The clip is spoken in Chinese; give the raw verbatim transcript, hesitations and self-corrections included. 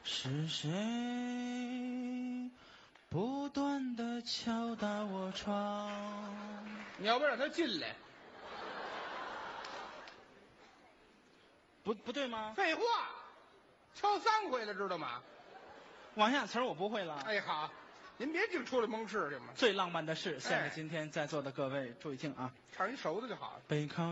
是谁不断的敲打我窗？ 你要不让他进来？ 不不对吗？ 废话，敲三回了，知道吗？ 往下词儿我不会了。 哎，好，您别净出来蒙事去嘛。 最浪漫的事，献给今天在座的各位，注意听啊！ 唱一熟的就好了。 背靠